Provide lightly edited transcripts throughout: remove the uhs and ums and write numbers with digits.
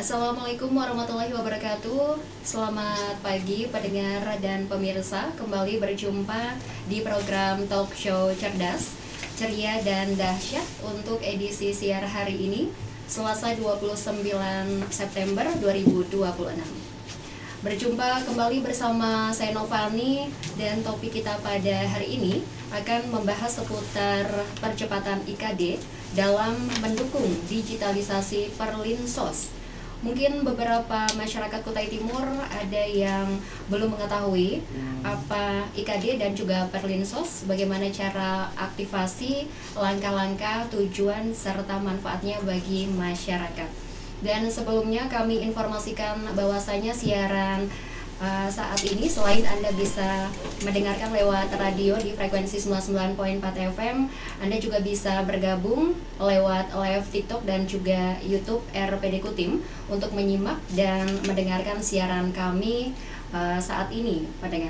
Assalamualaikum warahmatullahi wabarakatuh. Selamat pagi pendengar dan pemirsa. Kembali berjumpa di program talk show cerdas, ceria dan dahsyat untuk edisi siar hari ini, Selasa 29 September 2026. Berjumpa kembali bersama saya Novani, dan topik kita pada hari ini akan membahas seputar percepatan IKD dalam mendukung digitalisasi Perlinsos. Mungkin beberapa masyarakat Kutai Timur ada yang belum mengetahui apa IKD dan juga Perlinsos, bagaimana cara aktivasi, langkah-langkah, tujuan, serta manfaatnya bagi masyarakat. Dan sebelumnya kami informasikan bahwasanya siaran saat ini selain Anda bisa mendengarkan lewat radio di frekuensi 99.4 FM, Anda juga bisa bergabung lewat live TikTok dan juga YouTube RPD Kutim untuk menyimak dan mendengarkan siaran kami saat ini, pendengar.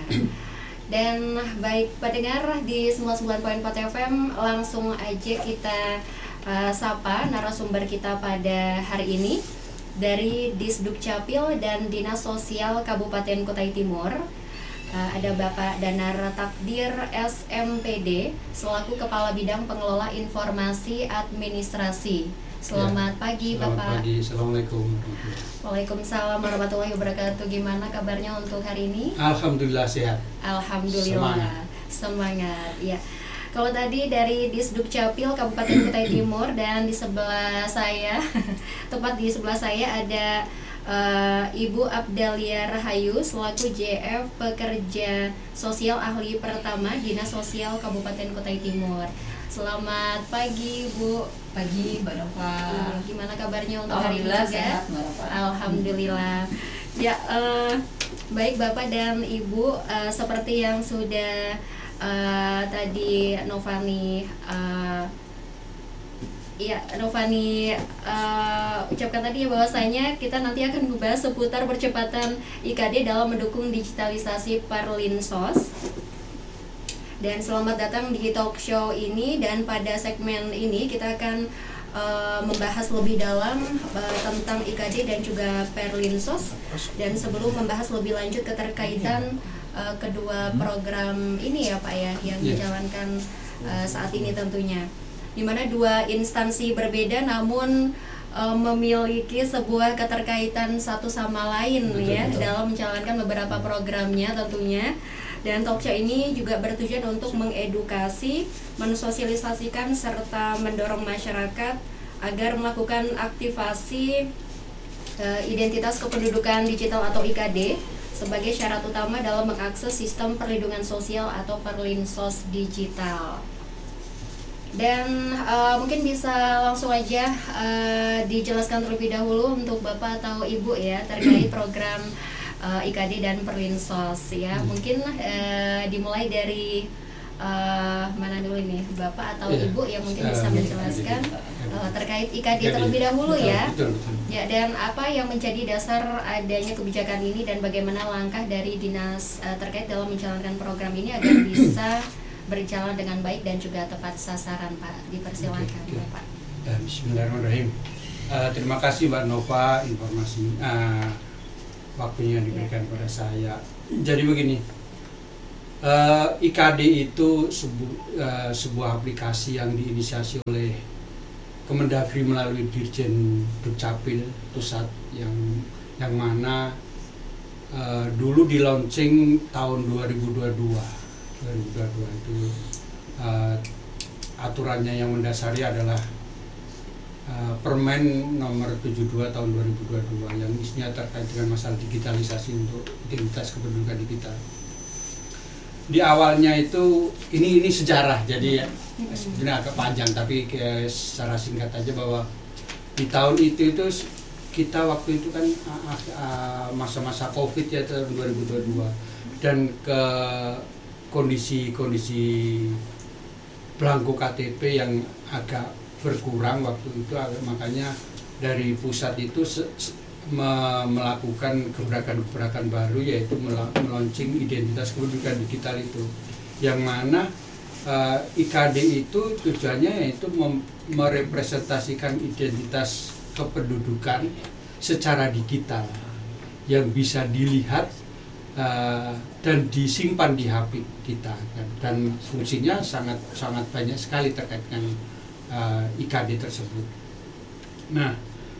Dan baik pendengar di 99.4 FM, langsung aja kita sapa narasumber kita pada hari ini dari Disduk Capil dan Dinas Sosial Kabupaten Kutai Timur. Ada Bapak Danar Takdir SMPD selaku Kepala Bidang Pengelola Informasi Administrasi. Selamat pagi Bapak. Selamat pagi, Assalamualaikum. Waalaikumsalam warahmatullahi wabarakatuh. Gimana kabarnya untuk hari ini? Alhamdulillah sehat. Alhamdulillah. Semangat. Ya. Kalau tadi dari Disduk Capil Kabupaten Kutai Timur, dan di sebelah saya, tepat di sebelah saya ada Ibu Abdalia Rahayu selaku JF Pekerja Sosial Ahli Pertama Dinas Sosial Kabupaten Kutai Timur. Selamat pagi Bu. Pagi Mbak Nova. Gimana kabarnya untuk hari ini juga? Sehat, Mbak Nova. Alhamdulillah. Ya, baik Bapak dan Ibu, seperti yang sudah tadi Novani ucapkan tadi ya, bahwasanya kita nanti akan membahas seputar percepatan IKD dalam mendukung digitalisasi Perlinsos. Dan selamat datang di talk show ini, dan pada segmen ini kita akan membahas lebih dalam tentang IKD dan juga Perlinsos. Dan sebelum membahas lebih lanjut keterkaitan kedua program ini ya Pak ya, yang dijalankan saat ini tentunya, di mana dua instansi berbeda namun memiliki sebuah keterkaitan satu sama lain, betul. Dalam menjalankan beberapa programnya tentunya. Dan talk show ini juga bertujuan untuk mengedukasi, mensosialisasikan serta mendorong masyarakat agar melakukan aktivasi identitas kependudukan digital atau IKD sebagai syarat utama dalam mengakses sistem perlindungan sosial atau Perlinsos digital. Dan mungkin bisa langsung aja dijelaskan terlebih dahulu untuk Bapak atau Ibu ya terkait program IKD dan Perlinsos ya. Mungkin dimulai dari mana dulu nih, Bapak atau Ibu yang mungkin bisa menjelaskan terkait IKD terlebih dahulu ya. Betul. Ya, dan apa yang menjadi dasar adanya kebijakan ini dan bagaimana langkah dari dinas terkait dalam menjalankan program ini agar bisa berjalan dengan baik dan juga tepat sasaran, Pak. Dipersilakan, Bapak. Bismillahirrahmanirrahim. Terima kasih Mbak Nova, informasi waktunya diberikan pada saya. Jadi begini, IKD itu sebuah aplikasi yang diinisiasi oleh Kemendagri melalui Dirjen Dukcapil Pusat yang mana dulu di launching tahun 2022 itu aturannya yang mendasari adalah Permen nomor 72 tahun 2022 yang isinya terkait dengan masalah digitalisasi untuk identitas kependudukan digital. Di awalnya itu ini sejarah, jadi sebenarnya agak panjang, tapi secara singkat aja bahwa di tahun itu kita waktu itu kan masa-masa COVID ya, tahun 2022, dan ke kondisi belangko KTP yang agak berkurang waktu itu, makanya dari pusat itu melakukan gebrakan-gebrakan baru, yaitu melaunching identitas kependudukan digital itu, yang mana IKD itu tujuannya yaitu merepresentasikan identitas kependudukan secara digital yang bisa dilihat dan disimpan di HP kita kan. Dan fungsinya sangat banyak sekali terkait dengan IKD tersebut. Nah,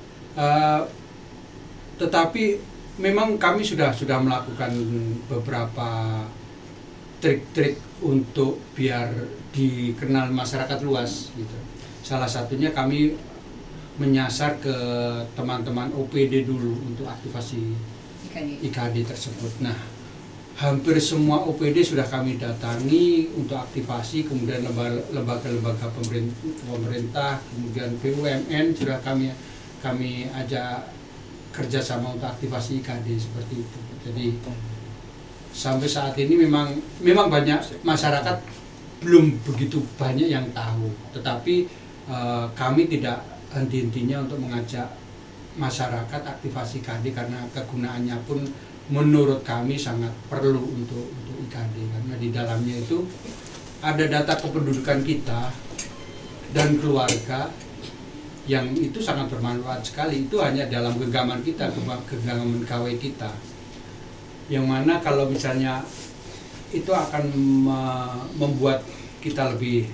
tetapi memang kami sudah melakukan beberapa trik-trik untuk biar dikenal masyarakat luas gitu. Salah satunya kami menyasar ke teman-teman OPD dulu untuk aktivasi IKD tersebut. Nah, hampir semua OPD sudah kami datangi untuk aktivasi, kemudian lembaga-lembaga pemerintah, kemudian BUMN sudah kami ajak kerjasama untuk aktivasi IKD seperti itu. Jadi sampai saat ini memang banyak masyarakat belum begitu banyak yang tahu, tetapi kami tidak henti-hentinya untuk mengajak masyarakat aktivasi IKD karena kegunaannya pun menurut kami sangat perlu untuk IKD, karena di dalamnya itu ada data kependudukan kita dan keluarga yang itu sangat bermanfaat sekali. Itu hanya dalam genggaman kita, genggaman KW kita, yang mana kalau misalnya itu akan membuat kita lebih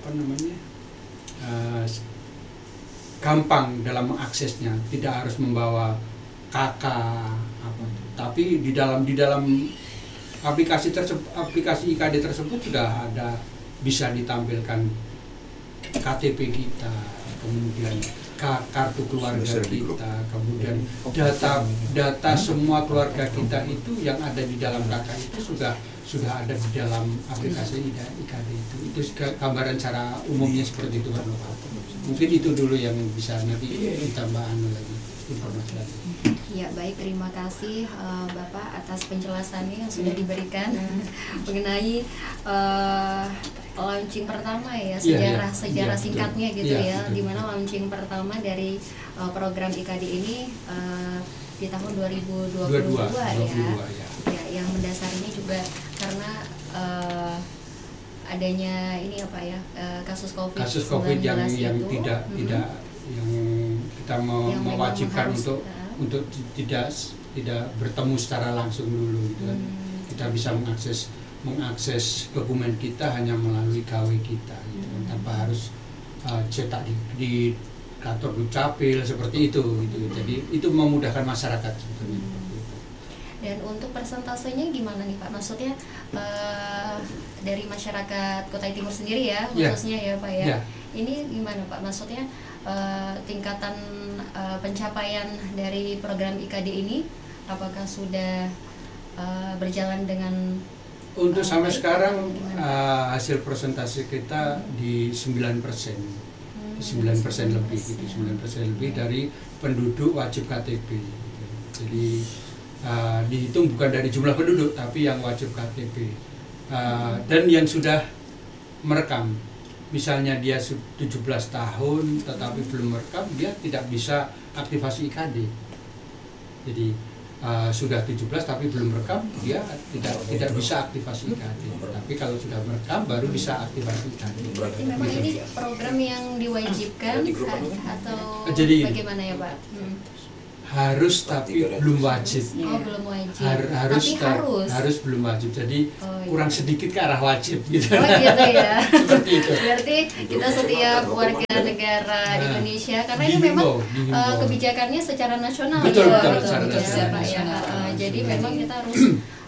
gampang dalam mengaksesnya, tidak harus membawa KK tapi di dalam aplikasi IKD tersebut sudah ada, bisa ditampilkan KTP kita, kemudian kartu keluarga kita, kemudian data semua keluarga kita itu yang ada di dalam KK itu sudah ada di dalam aplikasi IKD itu. Itu gambaran cara umumnya seperti itu, Pak. Mungkin itu dulu yang bisa nanti ditambah lagi informasi lagi. Ya, baik, terima kasih Bapak atas penjelasannya yang sudah diberikan mengenai launching pertama ya, sejarah singkatnya gitu ya, di mana launching pertama dari program IKD ini di tahun 2022 ya, yang mendasarinya juga karena adanya ini kasus COVID-19 yang itu, tidak yang kita mewajibkan untuk tidak bertemu secara langsung dulu gitu kan. Kita bisa mengakses dokumen kita hanya melalui KW kita gitu kan, tanpa harus cetak di kantor Dukcapil seperti itu gitu. Jadi itu memudahkan masyarakat sebetulnya. Dan untuk persentasenya gimana nih Pak? Maksudnya dari masyarakat Kutai Timur sendiri ya, khususnya ya Pak ya. Ini gimana Pak? Maksudnya tingkatan pencapaian dari program IKD ini apakah sudah berjalan dengan untuk sampai sekarang hasil presentasi kita di 9%. 9% lebih gitu, 9% lebih dari penduduk wajib KTP gitu. Jadi dihitung bukan dari jumlah penduduk tapi yang wajib KTP dan yang sudah merekam. Misalnya dia 17 tahun tetapi belum merekam, dia tidak bisa aktivasi IKD. Jadi sudah 17 tapi belum merekam, dia tidak bisa aktivasi IKD. Tapi kalau sudah merekam baru bisa aktivasi IKD. Jadi memang ini program yang diwajibkan atau bagaimana ya Pak? Harus tapi belum wajib. Oh, belum wajib. Harus belum wajib. Jadi kurang sedikit ke arah wajib gitu. Oh gitu ya. Seperti itu. Berarti kita setiap warga negara di Indonesia, karena ini memang kebijakannya secara nasional betul, ya, secara nasional. Pak ya. Jadi memang kita harus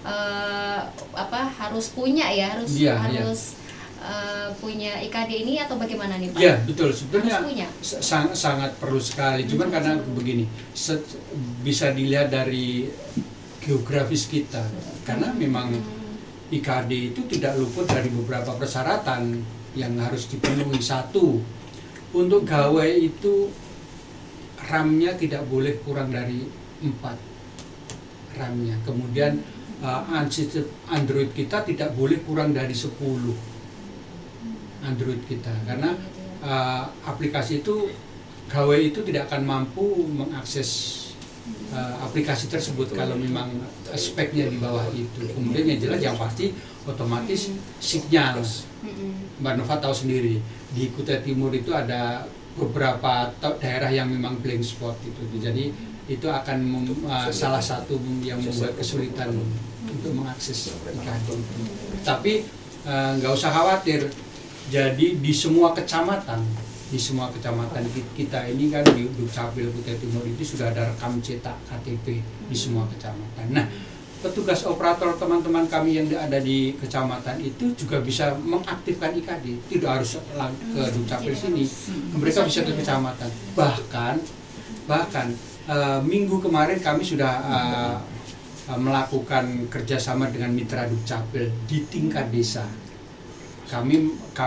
harus punya ya, harus punya IKD ini atau bagaimana nih Pak? Ya betul, sebenarnya sangat perlu sekali. Cuman karena begini, bisa dilihat dari geografis kita, karena memang IKD itu tidak luput dari beberapa persyaratan yang harus dipenuhi. Satu, untuk gawai itu RAM-nya tidak boleh kurang dari 4 RAM-nya. Kemudian Android kita tidak boleh kurang dari 10 Android kita, karena aplikasi itu gawai itu tidak akan mampu mengakses aplikasi tersebut kalau memang speknya di bawah itu. Kemudian yang jelas yang pasti otomatis sinyal. Mbak Nova tahu sendiri di Kutai Timur itu ada beberapa daerah yang memang blank spot itu. Jadi itu akan salah satu yang membuat kesulitan untuk mengakses IKD. Tapi nggak usah khawatir. Jadi di semua kecamatan kita ini kan di Dukcapil Kutai Timur itu sudah ada rekam cetak KTP di semua kecamatan. Nah, petugas operator teman-teman kami yang ada di kecamatan itu juga bisa mengaktifkan IKD. Tidak harus ke Dukcapil sini, mereka bisa ke kecamatan. Bahkan minggu kemarin kami sudah melakukan kerjasama dengan mitra Dukcapil di tingkat desa. Kami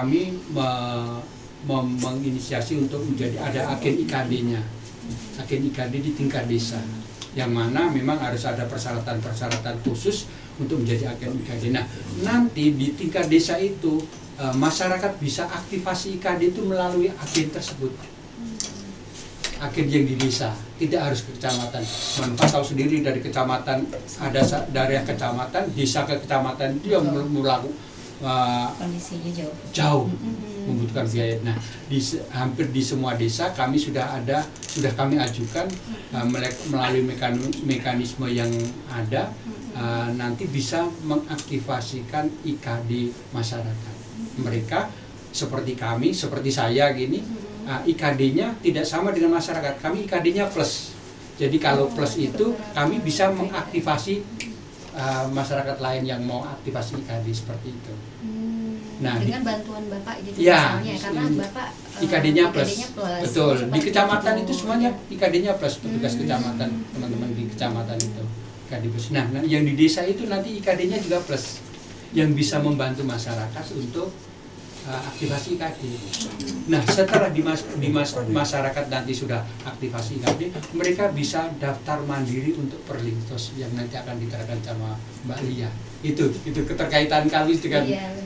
menginisiasi untuk menjadi ada agen IKD-nya, agen IKD di tingkat desa, yang mana memang harus ada persyaratan khusus untuk menjadi agen IKD. Nah, nanti di tingkat desa itu masyarakat bisa aktivasi IKD itu melalui agen tersebut, agen yang di desa, tidak harus ke kecamatan. Manfaat tahu sendiri dari kecamatan, ada dari kecamatan, desa ke kecamatan dia melakukan Kondisinya jauh membutuhkan biaya. Nah, hampir di semua desa kami sudah kami ajukan melalui mekanisme yang ada, nanti bisa mengaktifasikan IKD masyarakat. Mereka seperti kami, seperti saya gini, IKD-nya tidak sama dengan masyarakat. Kami IKD-nya plus. Jadi kalau plus itu kami bisa mengaktifasi masyarakat lain yang mau aktivasi IKD seperti itu. Nah, dengan bantuan Bapak gitu ya, misalnya, karena Bapak IKD-nya plus. Betul. Di kecamatan itu semuanya IKD-nya plus, petugas kecamatan, teman-teman di kecamatan itu IKD plus. Nah, yang di desa itu nanti IKD-nya juga plus, yang bisa membantu masyarakat untuk aktivasi IKD. Nah, setelah di masyarakat nanti sudah aktivasi IKD, mereka bisa daftar mandiri untuk perlinsos yang nanti akan diterapkan sama Mbak Lia. Itu keterkaitan kami dengan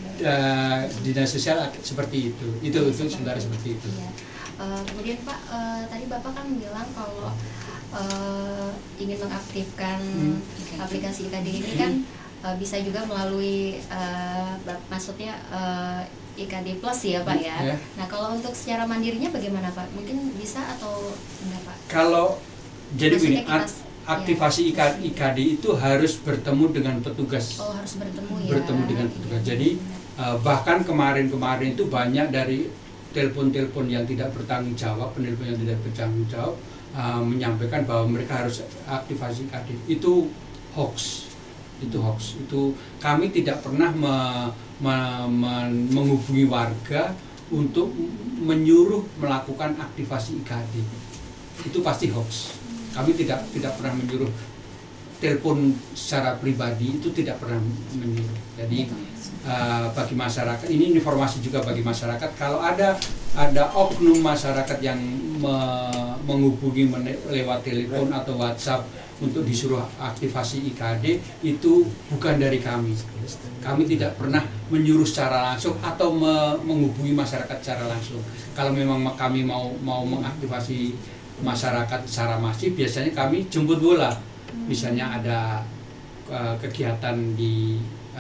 dinas sosial seperti itu. Itu sebenarnya seperti itu. Iya. Kemudian Pak, tadi Bapak kan bilang kalau ingin mengaktifkan aplikasi IKD ini kan bisa juga melalui maksudnya IKD Plus ya Pak ya. Yeah. Nah, kalau untuk secara mandirinya bagaimana Pak? Mungkin bisa atau enggak Pak? Kalau jadi begini, aktivasi ya. IKD itu harus bertemu dengan petugas. Oh, harus bertemu ya. Bertemu dengan petugas. Jadi bahkan kemarin itu banyak dari telepon yang tidak bertanggung jawab, penelpon yang tidak bertanggung jawab menyampaikan bahwa mereka harus aktivasi IKD. Itu hoax. Itu kami tidak pernah menghubungi warga untuk menyuruh melakukan aktivasi IKD. Itu pasti hoax. Kami tidak pernah menyuruh, telepon secara pribadi itu tidak pernah menyuruh. Jadi bagi masyarakat, ini informasi juga bagi masyarakat, kalau ada oknum masyarakat yang menghubungi lewat telepon atau WhatsApp untuk disuruh aktivasi IKD, itu bukan dari kami. Kami tidak pernah menyuruh secara langsung atau menghubungi masyarakat secara langsung. Kalau memang kami mau mengaktifasi masyarakat secara masif, biasanya kami jemput bola. Misalnya ada kegiatan di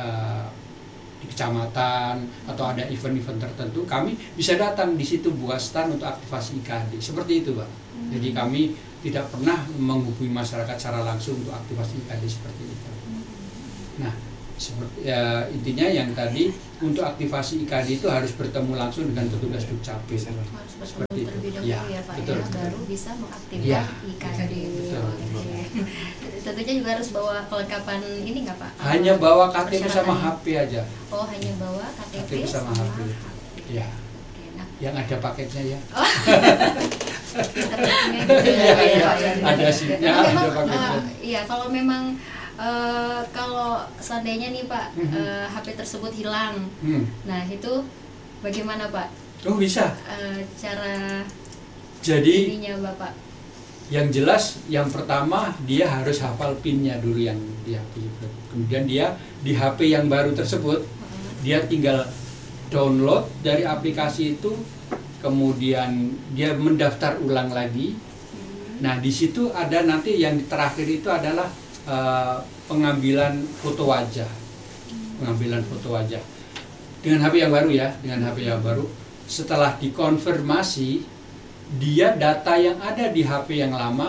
kecamatan atau ada event-event tertentu, kami bisa datang di situ buat stand untuk aktivasi IKD. Seperti itu, Pak. Jadi kami tidak pernah menghubungi masyarakat secara langsung untuk aktivasi IKD seperti itu. Nah, intinya yang tadi untuk aktivasi IKD itu harus bertemu langsung dengan petugas Dukcapil. Harus bertemu terlebih dahulu ya Pak, betul. ya, baru bisa mengaktifkan Ya, IKD. Tentunya juga harus bawa kelengkapan ini nggak Pak? Hanya bawa KTP sama persyaratannya. HP aja. Oh, hanya bawa KTP sama HP. Ya. Oke, nah. Yang ada paketnya ya. Internetnya gitu ya, Pak, ya. Ada sih. Ya, Tapi ada memang, paketnya. iya, kalau memang kalau seandainya nih Pak, HP tersebut hilang, nah itu bagaimana Pak? Oh, bisa. Cara Jadi ininya Bapak? yang jelas, yang pertama dia harus hafal PIN-nya dulu yang di HP. Kemudian dia di HP yang baru tersebut, dia tinggal download dari aplikasi itu, kemudian dia mendaftar ulang lagi. Nah, di situ ada nanti yang terakhir itu adalah pengambilan foto wajah. Pengambilan foto wajah. Dengan HP yang baru ya, dengan HP yang baru. Setelah dikonfirmasi, dia data yang ada di HP yang lama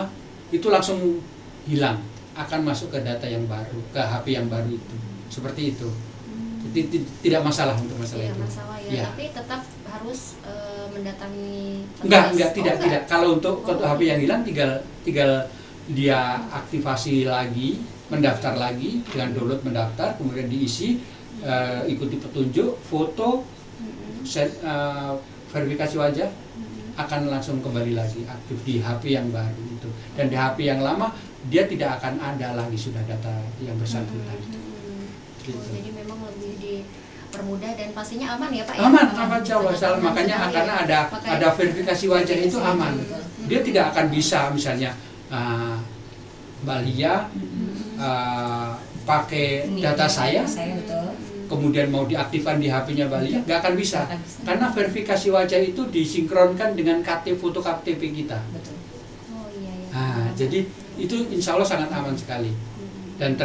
itu langsung hilang, akan masuk ke data yang baru, ke HP yang baru itu. Seperti itu. Jadi tidak masalah untuk masalah Iya, itu. masalah ya. Ya. Tapi tetap harus mendatangi Enggak, petugas. tidak. Kalau untuk HP yang hilang tinggal dia aktifasi lagi, mendaftar lagi dengan download mendaftar, kemudian diisi, ikuti petunjuk, foto, verifikasi wajah, akan langsung kembali lagi aktif di HP yang baru itu. Dan di HP yang lama dia tidak akan ada lagi sudah data yang bersangkutan. Gitu. Jadi memang lebih dipermudah dan pastinya aman ya Pak ya? Aman jauh salah. Aman Makanya sekali karena ya. ada verifikasi wajah itu aman. Dia tidak akan bisa misalnya Mbak Lia pakai data saya, betul. kemudian mau diaktifkan di HP-nya Mbak Lia, nggak akan bisa. Nggak bisa. Karena verifikasi wajah itu disinkronkan dengan foto KTP kita. Betul. Oh iya ya. Nah, jadi itu insya Allah sangat aman sekali. Dan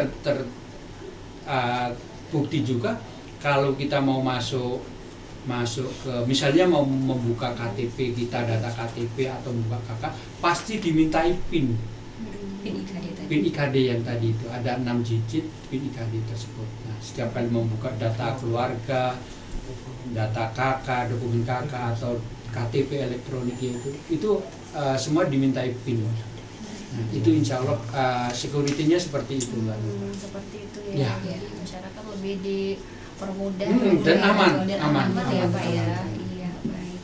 bukti juga kalau kita mau masuk ke, misalnya mau membuka KTP kita, data KTP atau membuka KK, pasti dimintai PIN. PIN IKD tadi. PIN IKD yang tadi itu ada 6 digit PIN IKD tersebut. Nah, setiap kali membuka data keluarga, data KK, dokumen KK atau KTP elektronik itu semua dimintai PIN. Nah, itu insya Allah security-nya seperti itu Mbak. Seperti itu ya. Ya. Jadi masyarakat lebih dipermudah Dan aman, dan aman, aman ya aman, Pak aman. ya. Iya baik.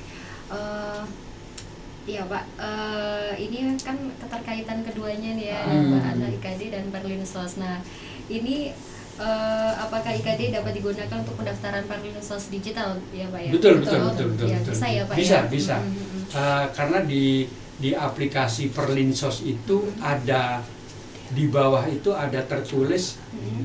Iya Pak, ini kan keterkaitan keduanya nih ya, Mbak Ana IKD dan Perlinsos. Nah ini apakah IKD dapat digunakan untuk pendaftaran Perlinsos digital ya Pak ya? Betul. Ya, bisa ya Pak Bisa. ya? Karena di aplikasi Perlinsos itu ada di bawah itu ada tertulis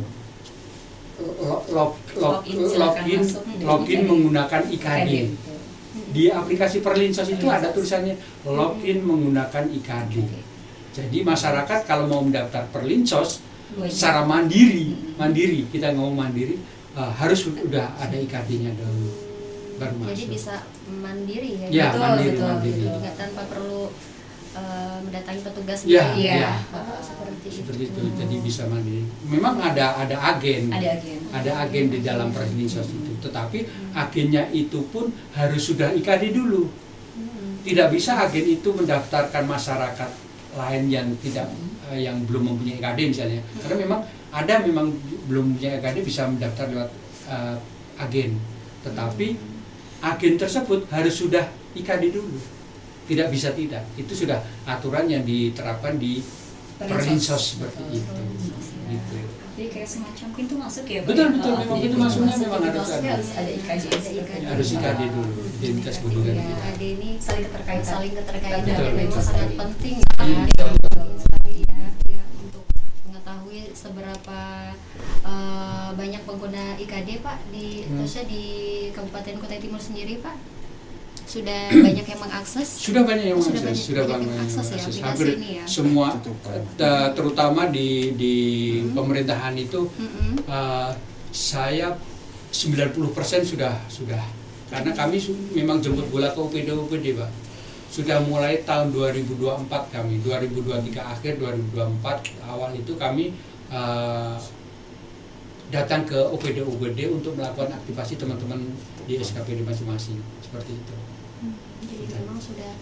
login menggunakan IKD. Di aplikasi Perlinsos itu ada tulisannya login menggunakan IKD. Jadi masyarakat kalau mau mendaftar Perlinsos secara mandiri, kita ngomong mandiri, harus udah ada IKD-nya dulu baru masuk. Jadi bisa mandiri ya? Ya, betul. mandiri. Nggak tanpa perlu mendatangi petugas Ya, sendiri ya. seperti itu. Jadi bisa mandiri. Memang ada agen. Ada agen di dalam Perlinsos itu. Tetapi agennya itu pun harus sudah IKD dulu. Tidak bisa agen itu mendaftarkan masyarakat lain yang tidak yang belum mempunyai IKD misalnya. Karena memang belum punya IKD bisa mendaftar lewat agen. Tetapi agen tersebut harus sudah IKD dulu. Tidak bisa tidak. Itu sudah aturan yang diterapkan di Perlinsos seperti itu. Gitu. Jadi kayak semacam pintu masuk ya Pak? Betul, memang pintu masuknya memang harus ada. Harus ada IKD. Harus IKD dulu, identitas kependudukan Ya, kita. IKD ini Saling keterkaitan. dan memang Betul. sangat penting Iya. sekali ya untuk mengetahui seberapa banyak pengguna IKD Pak khususnya di Kabupaten Kutai Timur sendiri Pak. Sudah banyak yang mengakses? Sudah banyak yang Sudah mengakses, banyak yang akses ya aplikasi hampir ini ya. semua, terutama di pemerintahan itu, saya 90% sudah, karena kami memang jemput bola ke UPD Pak. Sudah mulai tahun 2024 kami, 2023 akhir, 2024 awal itu kami datang ke UPD untuk melakukan aktivasi teman-teman di SKPD masing-masing, seperti itu. Jadi memang sudah